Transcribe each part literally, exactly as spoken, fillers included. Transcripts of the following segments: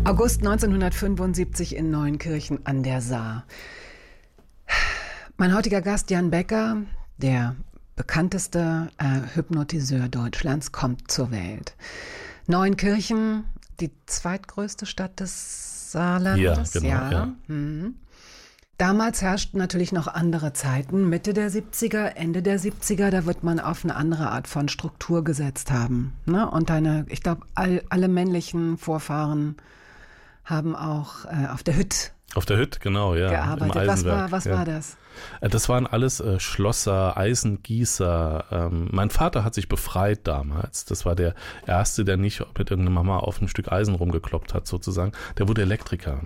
August neunzehnhundertfünfundsiebzig in Neuenkirchen an der Saar. Mein heutiger Gast Jan Becker, der bekannteste äh, Hypnotiseur Deutschlands, kommt zur Welt. Neuenkirchen, die zweitgrößte Stadt des Saarlandes. Ja, genau. Ja. Ja. Mhm. Damals herrschten natürlich noch andere Zeiten, Mitte der siebziger, Ende der siebziger, da wird man auf eine andere Art von Struktur gesetzt haben. Ne? Und deine, ich glaube, all, alle männlichen Vorfahren haben auch äh, auf der Hütt Auf der Hütt, genau, ja. gearbeitet. Im Was war, Eisenwerk, was ja. war das? Das waren alles äh, Schlosser, Eisengießer. Ähm, mein Vater hat sich befreit damals. Das war der Erste, der nicht mit irgendeiner Mama auf ein Stück Eisen rumgekloppt hat, sozusagen. Der wurde Elektriker.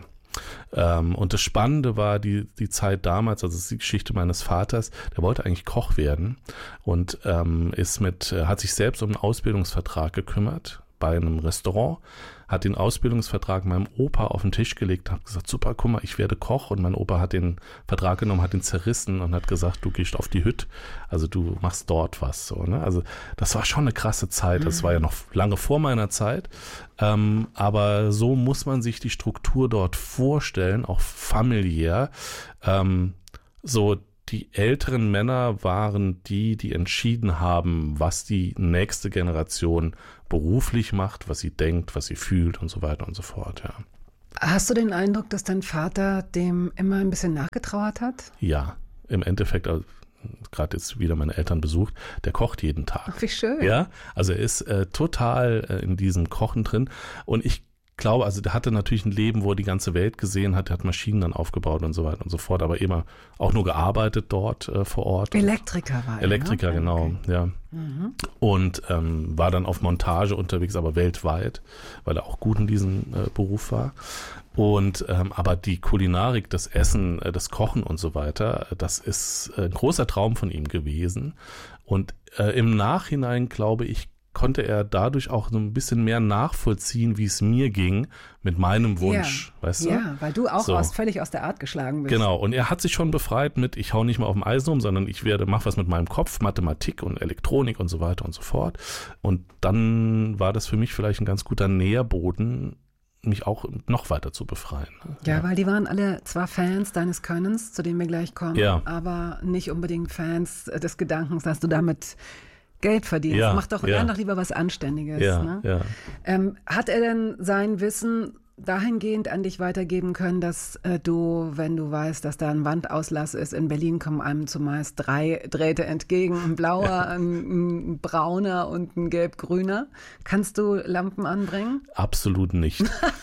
Ähm, und das Spannende war die, die Zeit damals, also das ist die Geschichte meines Vaters, der wollte eigentlich Koch werden und ähm, ist mit, äh, hat sich selbst um einen Ausbildungsvertrag gekümmert bei einem Restaurant, hat den Ausbildungsvertrag meinem Opa auf den Tisch gelegt, hat gesagt, super, guck mal, ich werde Koch, und mein Opa hat den Vertrag genommen, hat ihn zerrissen und hat gesagt, du gehst auf die Hütt, also du machst dort was, so, ne? Also das war schon eine krasse Zeit, das war ja noch lange vor meiner Zeit, ähm, aber so muss man sich die Struktur dort vorstellen, auch familiär, ähm, so die älteren Männer waren die, die entschieden haben, was die nächste Generation beruflich macht, was sie denkt, was sie fühlt und so weiter und so fort, ja. Hast du den Eindruck, dass dein Vater dem immer ein bisschen nachgetrauert hat? Ja, im Endeffekt, also, gerade jetzt wieder meine Eltern besucht, der kocht jeden Tag. Ach, wie schön. Ja, also er ist äh, total äh, in diesem Kochen drin, und ich glaube, also der hatte natürlich ein Leben, wo er die ganze Welt gesehen hat, der hat Maschinen dann aufgebaut und so weiter und so fort, aber immer auch nur gearbeitet dort äh, vor Ort. Elektriker war er, Elektriker, ne? genau, Okay. ja. Mhm. Und ähm, war dann auf Montage unterwegs, aber weltweit, weil er auch gut in diesem äh, Beruf war. Und ähm, aber die Kulinarik, das Essen, äh, das Kochen und so weiter, äh, das ist äh, ein großer Traum von ihm gewesen. Und äh, im Nachhinein, glaube ich, konnte er dadurch auch so ein bisschen mehr nachvollziehen, wie es mir ging mit meinem Wunsch, ja. weißt du? Ja, weil du auch So. aus, völlig aus der Art geschlagen bist. Genau, und er hat sich schon befreit mit, ich hau nicht mal auf dem Eisen rum, sondern ich werde, mach was mit meinem Kopf, Mathematik und Elektronik und so weiter und so fort. Und dann war das für mich vielleicht ein ganz guter Nährboden, mich auch noch weiter zu befreien. Ja, Ja. weil die waren alle zwar Fans deines Könnens, zu dem wir gleich kommen, Ja. aber nicht unbedingt Fans des Gedankens, dass du damit Geld verdienst. Ja, Mach doch, ja. lern doch lieber was Anständiges. Ja, ne? ja. Ähm, hat er denn sein Wissen dahingehend an dich weitergeben können, dass äh, du, wenn du weißt, dass da ein Wandauslass ist, in Berlin kommen einem zumeist drei Drähte entgegen, ein blauer, ja. ein, ein brauner und ein gelb-grüner. Kannst du Lampen anbringen? Absolut nicht.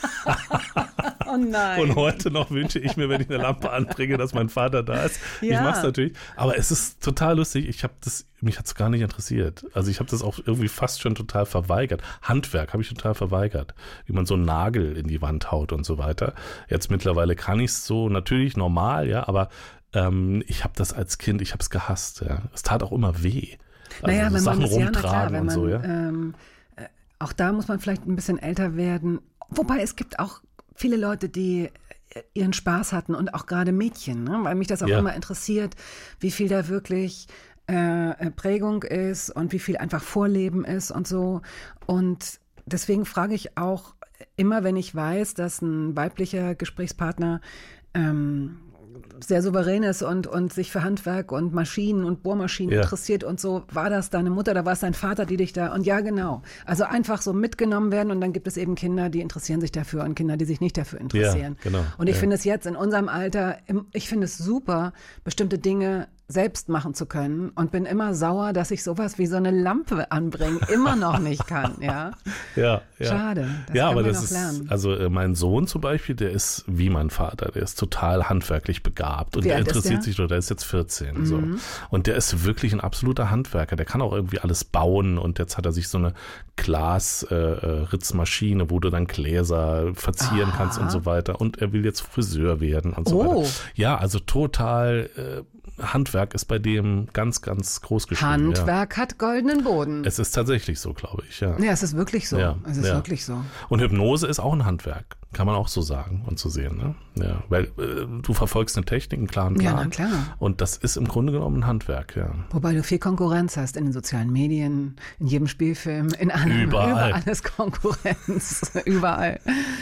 Oh nein. Und heute noch wünsche ich mir, wenn ich eine Lampe anbringe, dass mein Vater da ist. Ja. Ich mache es natürlich. Aber es ist total lustig. Ich habe das, mich hat es gar nicht interessiert. Also ich habe das auch irgendwie fast schon total verweigert. Handwerk habe ich total verweigert. Wie man so einen Nagel in die Wand haut und so weiter. Jetzt mittlerweile kann ich es so natürlich normal, ja, aber ähm, ich habe das als Kind, ich habe es gehasst. Ja. Es tat auch immer weh. Also naja, so wenn Sachen man das, ja, na rumtragen klar, wenn und man, so, ja. ähm, äh, auch da muss man vielleicht ein bisschen älter werden. Wobei es gibt auch viele Leute, die ihren Spaß hatten und auch gerade Mädchen, ne? Weil mich das auch Ja. immer interessiert, wie viel da wirklich äh, Prägung ist und wie viel einfach Vorleben ist und so. Und deswegen frage ich auch immer, wenn ich weiß, dass ein weiblicher Gesprächspartner ähm, sehr souverän ist und, und sich für Handwerk und Maschinen und Bohrmaschinen Ja. interessiert und so, war das deine Mutter oder war es dein Vater, die dich da, und ja, genau. Also einfach so mitgenommen werden, und dann gibt es eben Kinder, die interessieren sich dafür und Kinder, die sich nicht dafür interessieren. Ja, genau. Und ich Ja. finde es jetzt in unserem Alter, im- ich finde es super, bestimmte Dinge selbst machen zu können, und bin immer sauer, dass ich sowas wie so eine Lampe anbringen immer noch nicht kann, ja. Ja, ja. Schade, das ja, kann aber man das noch ist, lernen. also äh, mein Sohn zum Beispiel, der ist wie mein Vater, der ist total handwerklich begabt und Wie der alt ist interessiert der? sich, der ist jetzt vierzehn, so. Mhm. Und der ist wirklich ein absoluter Handwerker, der kann auch irgendwie alles bauen, und jetzt hat er sich so eine Glas-Ritzmaschine, äh, wo du dann Gläser verzieren Aha. kannst und so weiter, und er will jetzt Friseur werden und so Oh. weiter. Ja, also total, äh, Handwerk ist bei dem ganz, ganz groß geschrieben. Ja. Handwerk hat goldenen Boden. Es ist tatsächlich so, glaube ich, ja. Ja, es ist wirklich so. Ja, Es ist ja. wirklich so. Und Hypnose ist auch ein Handwerk, kann man auch so sagen und so sehen. Ne? Ja, weil äh, du verfolgst eine Technik, einen klaren Ja, Plan. na klar. Und das ist im Grunde genommen ein Handwerk, ja. Wobei du viel Konkurrenz hast in den sozialen Medien, in jedem Spielfilm, in allem. Überall. Überall ist Konkurrenz. Überall.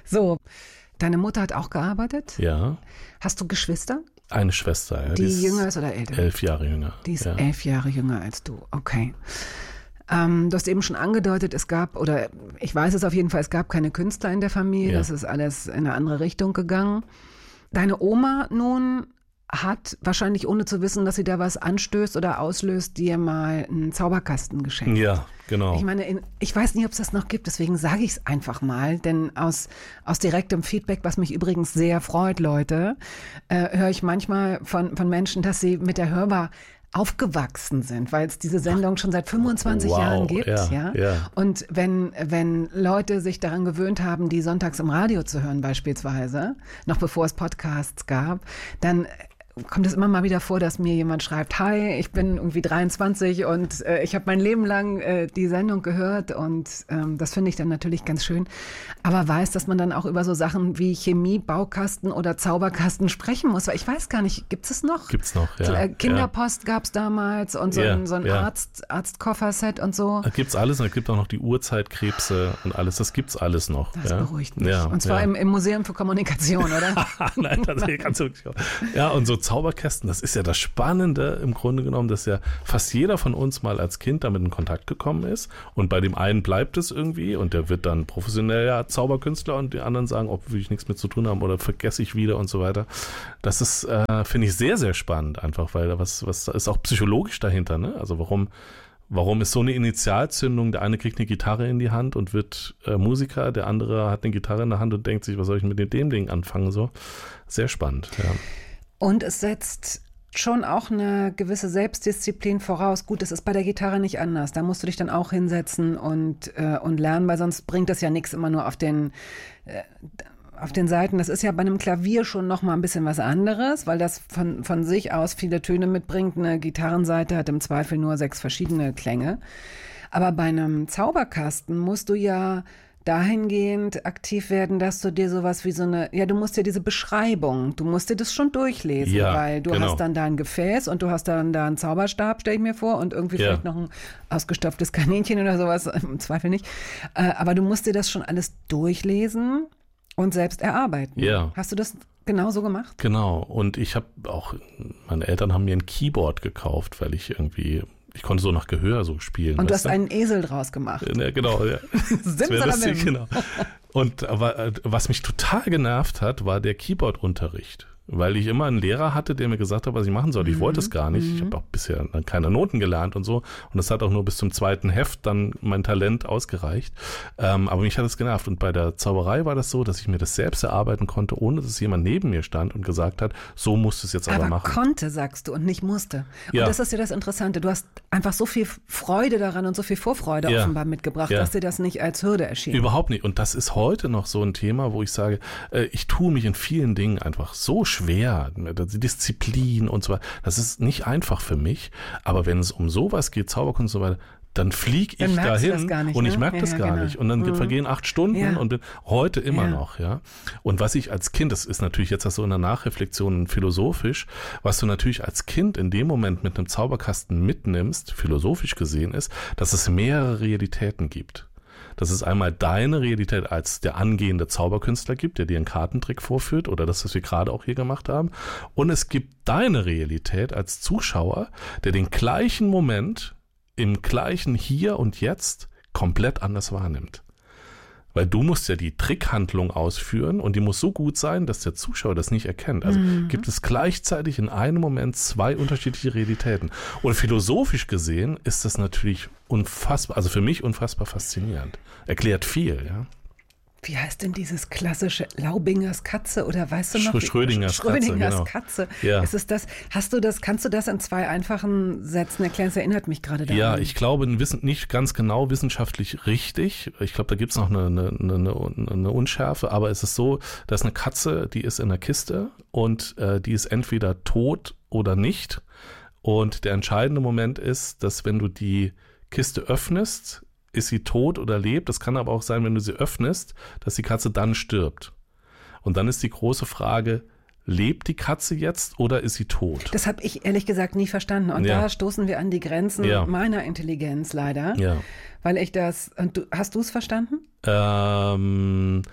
So, deine Mutter hat auch gearbeitet? Ja. Hast du Geschwister? Eine Schwester, ja. Die, die ist jünger ist oder älter? Elf Jahre jünger. Die ist ja. elf Jahre jünger als du, okay. Ähm, du hast eben schon angedeutet, es gab, oder ich weiß es auf jeden Fall, es gab keine Künstler in der Familie, ja. Das ist alles in eine andere Richtung gegangen. Deine Oma nun hat wahrscheinlich, ohne zu wissen, dass sie da was anstößt oder auslöst, dir mal einen Zauberkasten geschenkt. Ja, genau. Ich meine, in, ich weiß nicht, ob es das noch gibt, deswegen sage ich es einfach mal, denn aus, aus direktem Feedback, was mich übrigens sehr freut, Leute, äh, höre ich manchmal von, von Menschen, dass sie mit der Hörbar aufgewachsen sind, weil es diese Sendung schon seit fünfundzwanzig wow, Jahren gibt. Ja, ja? Ja. Und wenn, wenn Leute sich daran gewöhnt haben, die sonntags im Radio zu hören beispielsweise, noch bevor es Podcasts gab, dann kommt es immer mal wieder vor, dass mir jemand schreibt, hi, ich bin irgendwie dreiundzwanzig und äh, ich habe mein Leben lang äh, die Sendung gehört und ähm, das finde ich dann natürlich ganz schön, aber weiß, dass man dann auch über so Sachen wie Chemie, Baukasten oder Zauberkasten sprechen muss, weil ich weiß gar nicht, gibt es noch? Gibt's noch, ja. So, äh, Kinderpost ja. gab es damals und so ja, ein, so ein ja. Arzt, Arztkofferset und so. Da gibt's alles und es gibt auch noch die Urzeitkrebse und alles, das gibt's alles noch. Das ja. beruhigt mich. Ja, und zwar ja. im, im Museum für Kommunikation, oder? Nein, das kannst du wirklich auch. Ja, und so Zauberkästen, das ist ja das Spannende im Grunde genommen, dass ja fast jeder von uns mal als Kind damit in Kontakt gekommen ist und bei dem einen bleibt es irgendwie und der wird dann professioneller Zauberkünstler und die anderen sagen, ob will ich nichts mit zu tun haben oder vergesse ich wieder und so weiter. Das ist, äh, finde ich, sehr, sehr spannend einfach, weil da was, was ist auch psychologisch dahinter, ne? Also warum Warum ist so eine Initialzündung? Der eine kriegt eine Gitarre in die Hand und wird äh, Musiker, der andere hat eine Gitarre in der Hand und denkt sich, was soll ich mit dem Ding anfangen? So, sehr spannend, ja. Und es setzt schon auch eine gewisse Selbstdisziplin voraus. Gut, das ist bei der Gitarre nicht anders. Da musst du dich dann auch hinsetzen und, äh, und lernen, weil sonst bringt das ja nichts immer nur auf den, äh, auf den Seiten. Das ist ja bei einem Klavier schon noch mal ein bisschen was anderes, weil das von, von sich aus viele Töne mitbringt. Eine Gitarrenseite hat im Zweifel nur sechs verschiedene Klänge. Aber bei einem Zauberkasten musst du ja dahingehend aktiv werden, dass du dir sowas wie so eine, ja, du musst dir diese Beschreibung, du musst dir das schon durchlesen, ja, weil du genau. hast dann da ein Gefäß und du hast dann da einen Zauberstab, stelle ich mir vor, und irgendwie ja. vielleicht noch ein ausgestopftes Kaninchen oder sowas, im Zweifel nicht. Äh, aber du musst dir das schon alles durchlesen und selbst erarbeiten. Ja. Hast du das genauso gemacht? Genau. Und ich habe auch, meine Eltern haben mir ein Keyboard gekauft, weil ich irgendwie, ich konnte so nach Gehör so spielen. Und du hast du? einen Esel draus gemacht. Ja, genau, ja. Lustig, genau. Und aber, was mich total genervt hat, war der Keyboard-Unterricht. Weil ich immer einen Lehrer hatte, der mir gesagt hat, was ich machen soll. Ich mhm. wollte es gar nicht. Mhm. Ich habe auch bisher dann keine Noten gelernt und so. Und das hat auch nur bis zum zweiten Heft dann mein Talent ausgereicht. Ähm, aber mich hat es genervt. Und bei der Zauberei war das so, dass ich mir das selbst erarbeiten konnte, ohne dass jemand neben mir stand und gesagt hat, so musst du es jetzt aber, aber machen. Aber konnte, sagst du, und nicht musste. Und ja. das ist ja das Interessante. Du hast einfach so viel Freude daran und so viel Vorfreude ja. offenbar mitgebracht, ja. dass dir das nicht als Hürde erschien. Überhaupt nicht. Und das ist heute noch so ein Thema, wo ich sage, äh, ich tue mich in vielen Dingen einfach so schwer. schwer, die Disziplin und so weiter. Das ist nicht einfach für mich, aber wenn es um sowas geht, Zauberkunst und so weiter, dann fliege ich dahin nicht, und ich ne? merke das ja, gar genau. nicht. Und dann mhm. vergehen acht Stunden ja. und bin heute immer ja. noch, ja. Und was ich als Kind, das ist natürlich jetzt so in der Nachreflexion philosophisch, was du natürlich als Kind in dem Moment mit einem Zauberkasten mitnimmst, philosophisch gesehen ist, dass es mehrere Realitäten gibt. Dass es einmal deine Realität als der angehende Zauberkünstler gibt, der dir einen Kartentrick vorführt oder das, was wir gerade auch hier gemacht haben. Und es gibt deine Realität als Zuschauer, der den gleichen Moment im gleichen Hier und Jetzt komplett anders wahrnimmt. Weil du musst ja die Trickhandlung ausführen und die muss so gut sein, dass der Zuschauer das nicht erkennt. Also mhm. gibt es gleichzeitig in einem Moment zwei unterschiedliche Realitäten. Und philosophisch gesehen ist das natürlich unfassbar, also für mich unfassbar faszinierend. Erklärt viel, ja. Wie heißt denn dieses klassische Laubingers Katze oder weißt du noch? Schrödingers, Schrödingers Katze. Katze. Genau. Ja. Ist es das? Hast du das? Kannst du das in zwei einfachen Sätzen erklären? Das erinnert mich gerade daran. Ja, ich glaube nicht ganz genau wissenschaftlich richtig. Ich glaube, da gibt es noch eine, eine, eine, eine Unschärfe. Aber es ist so, dass eine Katze, die ist in der Kiste und äh, die ist entweder tot oder nicht. Und der entscheidende Moment ist, dass wenn du die Kiste öffnest, ist sie tot oder lebt. Das kann aber auch sein, wenn du sie öffnest, dass die Katze dann stirbt. Und dann ist die große Frage, lebt die Katze jetzt oder ist sie tot? Das habe ich ehrlich gesagt nie verstanden. Und ja. da stoßen wir an die Grenzen ja. meiner Intelligenz leider. Ja. Weil ich das, und du, hast du es verstanden? Ähm...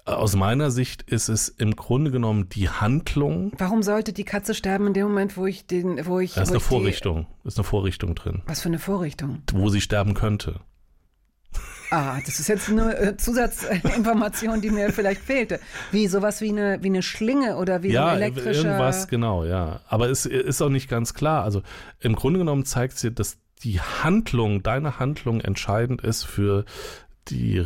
Aus meiner Sicht ist es im Grunde genommen die Handlung. Warum sollte die Katze sterben in dem Moment, wo ich den, wo ich. Da ist wo eine ich Vorrichtung. Da ist eine Vorrichtung drin. Was für eine Vorrichtung? Wo sie sterben könnte. Ah, das ist jetzt eine äh, Zusatzinformation, die mir vielleicht fehlte. Wie sowas wie eine, wie eine Schlinge oder wie ja, ein elektrischer... Ja, irgendwas, genau, ja. Aber es ist auch nicht ganz klar. Also im Grunde genommen zeigt es dir, dass die Handlung, deine Handlung entscheidend ist für die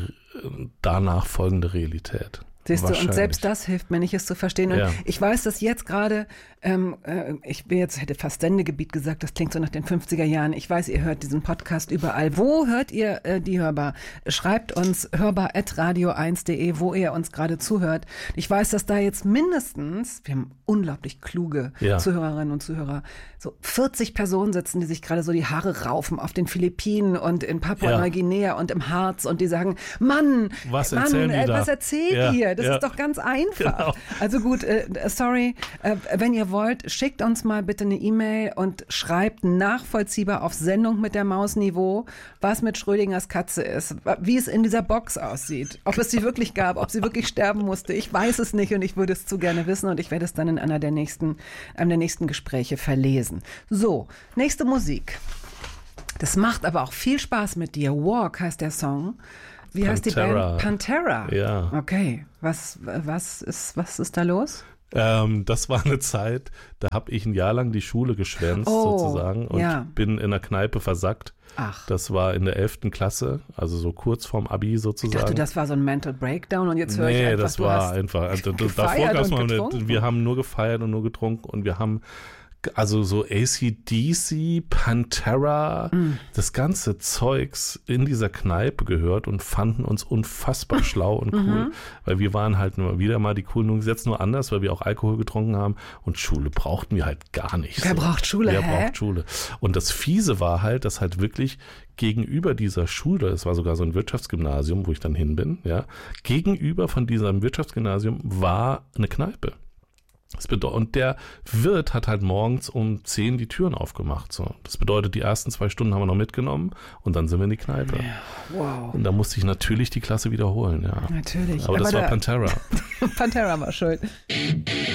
danach folgende Realität. Siehst du, und selbst das hilft mir nicht, es zu verstehen. Und ja. ich weiß, dass jetzt gerade, ähm, äh, ich will jetzt, hätte fast Sendegebiet gesagt, das klingt so nach den fünfziger Jahren. Ich weiß, ihr hört diesen Podcast überall. Wo hört ihr äh, die Hörbar? Schreibt uns hörbar at radio eins punkt de, wo ihr uns gerade zuhört. Ich weiß, dass da jetzt mindestens, wir haben unglaublich kluge ja. Zuhörerinnen und Zuhörer, so vierzig Personen sitzen, die sich gerade so die Haare raufen auf den Philippinen und in Papua-Neuguinea ja. und im Harz und die sagen, Mann, was Mann, erzählen äh, die da? was erzählt ja. ihr? Das ja. ist doch ganz einfach. Genau. Also gut, äh, sorry, äh, wenn ihr wollt, schickt uns mal bitte eine E-Mail und schreibt nachvollziehbar auf Sendung mit der Maus Niveau, was mit Schrödingers Katze ist, wie es in dieser Box aussieht, ob es sie wirklich gab, ob sie wirklich sterben musste. Ich weiß es nicht und ich würde es zu gerne wissen und ich werde es dann in einer der nächsten, einem der nächsten Gespräche verlesen. So, nächste Musik. Das macht aber auch viel Spaß mit dir. Walk heißt der Song. Wie heißt die Band? Pantera. Ja. Okay. Was, was, ist, was ist da los? Ähm, das war eine Zeit, da habe ich ein Jahr lang die Schule geschwänzt oh, sozusagen und ja. bin in der Kneipe versackt. Ach. Das war in der elften Klasse, also so kurz vorm Abi sozusagen. Ich dachte, das war so ein Mental Breakdown und jetzt höre nee, ich einfach, das du war hast einfach. Also, davor gab es mal eine, wir haben nur gefeiert und nur getrunken und wir haben also so A C D C, Pantera, mm. das ganze Zeugs in dieser Kneipe gehört und fanden uns unfassbar schlau und cool, mhm. weil wir waren halt nur wieder mal die coolen Jungs, jetzt nur anders, weil wir auch Alkohol getrunken haben und Schule brauchten wir halt gar nicht. Wer so. braucht Schule? Wer hä? braucht Schule? Und das Fiese war halt, dass halt wirklich gegenüber dieser Schule, es war sogar so ein Wirtschaftsgymnasium, wo ich dann hin bin, ja, gegenüber von diesem Wirtschaftsgymnasium war eine Kneipe. Das bedeutet, und der Wirt hat halt morgens um zehn die Türen aufgemacht. So. Das bedeutet, die ersten zwei Stunden haben wir noch mitgenommen und dann sind wir in die Kneipe. Ja, wow. Und da musste ich natürlich die Klasse wiederholen. Ja. Natürlich. Aber, Aber das war Pantera. Pantera war schuld.